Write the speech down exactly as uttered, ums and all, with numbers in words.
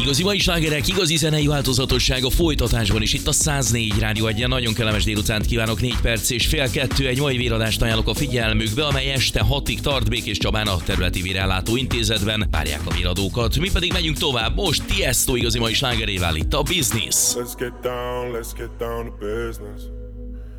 Igazi mai slágerek, igazi zenei változatosság a folytatásban is itt a száz négy Rádió Egyen. Nagyon kellemes délutánt kívánok, négy perc és fél kettő. Egy mai véradást ajánlok a figyelmükbe, amely este hatig tart Békés Csabán a területi vérellátó intézetben. Várják a véradókat, mi pedig megyünk tovább. Most Tiesto igazi mai slágerével itt a Business. Let's get down, let's get down to business.